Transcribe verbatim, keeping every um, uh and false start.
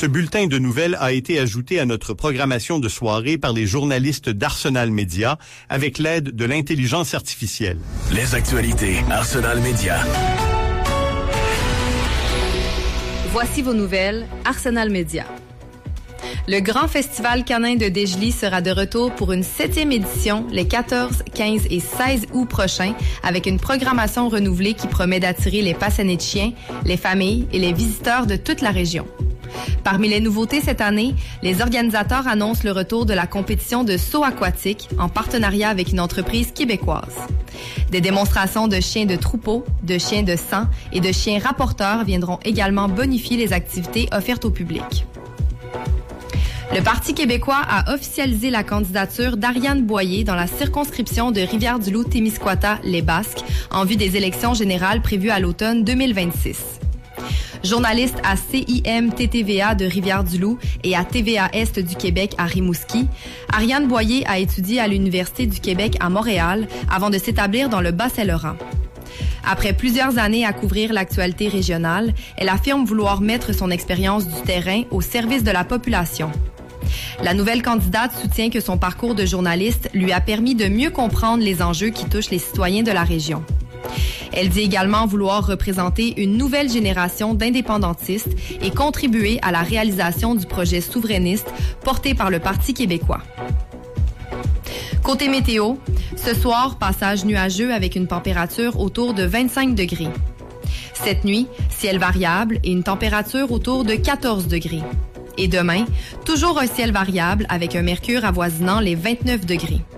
Ce bulletin de nouvelles a été ajouté à notre programmation de soirée par les journalistes d'Arsenal Média avec l'aide de l'intelligence artificielle. Les actualités Arsenal Média. Voici vos nouvelles Arsenal Média. Le Grand Festival canin de Dégelis sera de retour pour une septième édition les quatorze, quinze et seize août prochains avec une programmation renouvelée qui promet d'attirer les passionnés de chiens, les familles et les visiteurs de toute la région. Parmi les nouveautés cette année, les organisateurs annoncent le retour de la compétition de saut aquatique en partenariat avec une entreprise québécoise. Des démonstrations de chiens de troupeau, de chiens de sang et de chiens rapporteurs viendront également bonifier les activités offertes au public. Le Parti québécois a officialisé la candidature d'Ariane Boyer dans la circonscription de Rivière-du-Loup-Témiscouata-Les Basques en vue des élections générales prévues à l'automne deux mille vingt-six. Journaliste à C I M T T V A de Rivière-du-Loup et à T V A Est du Québec à Rimouski, Ariane Boyer a étudié à l'Université du Québec à Montréal avant de s'établir dans le Bas-Saint-Laurent. Après plusieurs années à couvrir l'actualité régionale, elle affirme vouloir mettre son expérience du terrain au service de la population. La nouvelle candidate soutient que son parcours de journaliste lui a permis de mieux comprendre les enjeux qui touchent les citoyens de la région. Elle dit également vouloir représenter une nouvelle génération d'indépendantistes et contribuer à la réalisation du projet souverainiste porté par le Parti québécois. Côté météo, ce soir, passage nuageux avec une température autour de vingt-cinq degrés. Cette nuit, ciel variable et une température autour de quatorze degrés. Et demain, toujours un ciel variable avec un mercure avoisinant les vingt-neuf degrés.